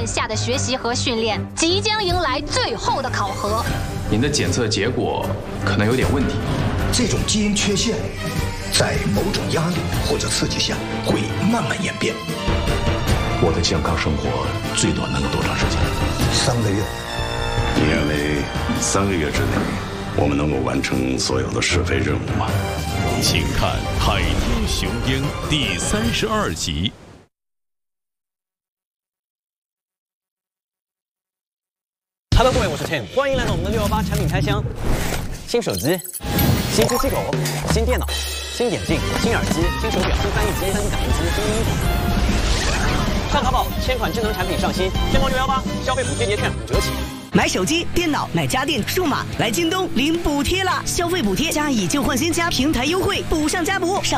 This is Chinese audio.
线下的学习和训练即将迎来最后的考核。 您的检测结果可能有点问题。 这种基因缺陷，在某种压力或者刺激下会慢慢演变。 我的健康生活最短能有多长时间 ？3个月。 你认为3个月之内，我们能够完成所有的试飞任务吗？ 请看《海天雄鹰》第32集。 Hello， 各位，我是 Tim， 欢迎来到我们的618产品开箱。新手机、新机器狗、新电脑、新眼镜、新耳机、新手表、新翻译机、3D 打印机、新衣服。上淘宝，千款智能产品上新，天猫618消费补贴节券5折起。 买手机、电脑、买家电、数码，来京东领补贴啦！消费补贴加以旧换新加平台优惠，补上加补，上